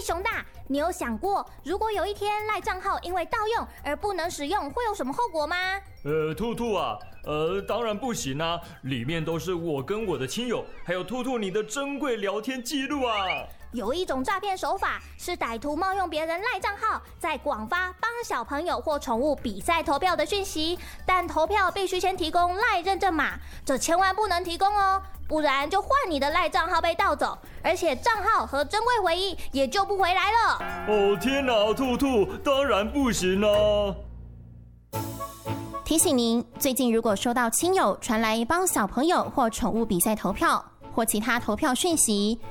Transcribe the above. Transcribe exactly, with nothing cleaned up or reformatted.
熊大，你有想过，如果有一天赖账号因为盗用而不能使用，会有什么后果吗？ 呃，兔兔啊，呃，当然不行啊，里面都是我跟我的亲友，还有兔兔你的珍贵聊天记录啊。 有一种诈骗手法是歹徒冒用别人赖账号，在广发帮小朋友或宠物比赛投票的讯息，但投票必须先提供赖认证码，这千万不能提供哦，不然就换你的赖账号被盗走，而且账号和珍贵回忆也救不回来了。 哦天哪，兔兔，当然不行啊！ 提醒您，最近如果收到亲友传来帮小朋友或宠物比赛投票或其他投票讯息，